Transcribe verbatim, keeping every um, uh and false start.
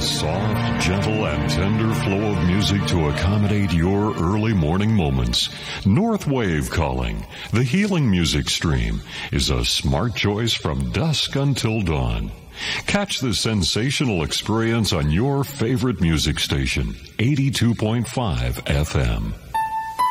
soft, gentle, and tender flow of music to accommodate your early morning moments. Northwave Calling, the healing music stream, is a smart choice from dusk until dawn. Catch the sensational experience on your favorite music station, eighty-two point five F M.